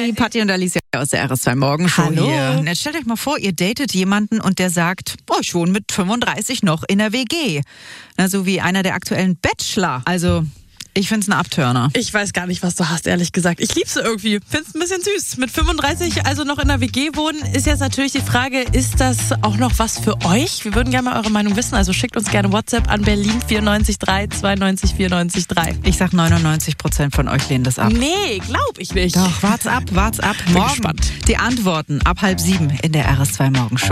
Hi, Patti und Alicia aus der RS2 Morgenshow hier. Und jetzt stellt euch mal vor, ihr datet jemanden und der sagt, ich wohne mit 35 noch in der WG. Na, so wie einer der aktuellen Bachelor. Also, ich find's ein Abturner. Ich weiß gar nicht, was du hast, ehrlich gesagt. Ich lieb's irgendwie. Find's ein bisschen süß. Mit 35 also noch in der WG wohnen, ist jetzt natürlich die Frage, ist das auch noch was für euch? Wir würden gerne mal eure Meinung wissen. Also schickt uns gerne WhatsApp an Berlin 94 3 92 94 3. Ich sag 99% von euch lehnen das ab. Nee, glaub ich nicht. Doch, wart's ab. Morgen gespannt. die Antworten ab 6:30 in der RS2 Morgenshow.